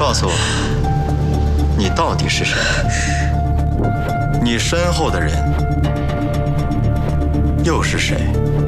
告诉我，你到底是谁？你身后的人又是谁？